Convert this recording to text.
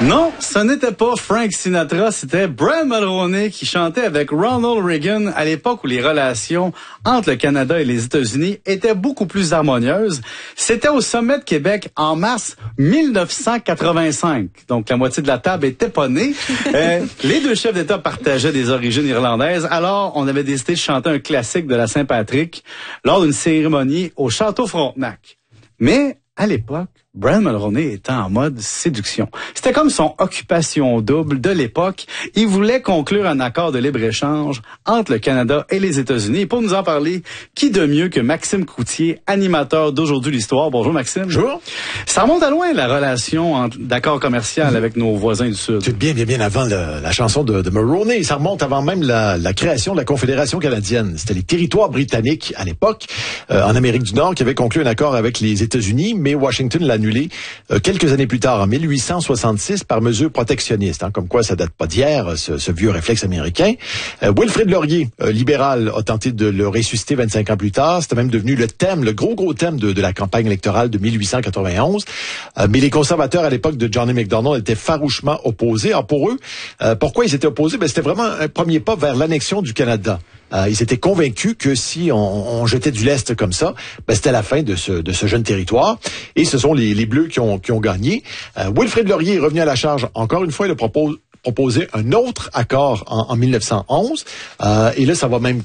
Non, ce n'était pas Frank Sinatra, c'était Brian Mulroney qui chantait avec Ronald Reagan à l'époque où les relations entre le Canada et les États-Unis étaient beaucoup plus harmonieuses. C'était au sommet de Québec en mars 1985. Donc la moitié de la table était pas née. Les deux chefs d'État partageaient des origines irlandaises. Alors, on avait décidé de chanter un classique de la Saint-Patrick lors d'une cérémonie au Château Frontenac. Mais à l'époque, Brian Mulroney était en mode séduction. C'était comme son occupation double de l'époque. Il voulait conclure un accord de libre-échange entre le Canada et les États-Unis. Et pour nous en parler, qui de mieux que Maxime Coutier, animateur d'Aujourd'hui l'Histoire. Bonjour Maxime. Bonjour. Ça remonte à loin la relation d'accord commercial avec nos voisins du Sud. C'est bien avant la chanson de Mulroney. Ça remonte avant même la création de la Confédération canadienne. C'était les territoires britanniques à l'époque, en Amérique du Nord, qui avaient conclu un accord avec les États-Unis, mais Washington l'a annulé quelques années plus tard, en 1866, par mesure protectionniste. Comme quoi, ça date pas d'hier, ce vieux réflexe américain. Wilfrid Laurier, libéral, a tenté de le ressusciter 25 ans plus tard. C'était même devenu le thème, le gros thème de la campagne électorale de 1891. Mais les conservateurs, à l'époque de Johnny MacDonald, étaient farouchement opposés. Alors pour eux, pourquoi ils étaient opposés? C'était vraiment un premier pas vers l'annexion du Canada. Ils étaient convaincus que si on jetait du lest comme ça, c'était la fin de ce jeune territoire. Et ce sont les Bleus qui ont gagné. Wilfrid Laurier est revenu à la charge. Encore une fois, il a proposé un autre accord en 1911. Et là, ça va même